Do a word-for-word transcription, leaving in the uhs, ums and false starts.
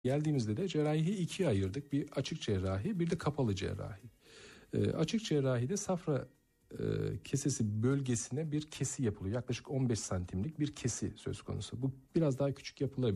Geldiğimizde de cerrahiyi ikiye ayırdık. Bir açık cerrahi, bir de kapalı cerrahi. E, açık cerrahide safra e, kesesi bölgesine bir kesi yapılıyor. Yaklaşık on beş santimlik bir kesi söz konusu. Bu biraz daha küçük yapılabilir.